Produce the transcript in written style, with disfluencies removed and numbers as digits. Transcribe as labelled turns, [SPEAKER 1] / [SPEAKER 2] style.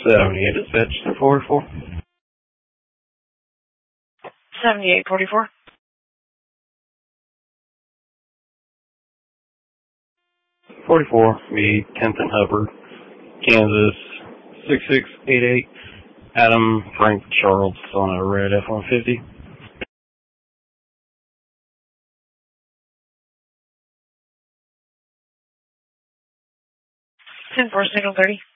[SPEAKER 1] 78 dispatch, 44.
[SPEAKER 2] 7844.
[SPEAKER 1] 44, me, 10th and Hubbard, Kansas, 6688, Adam Frank Charles on a red F-150.
[SPEAKER 2] 10-4, signal 30.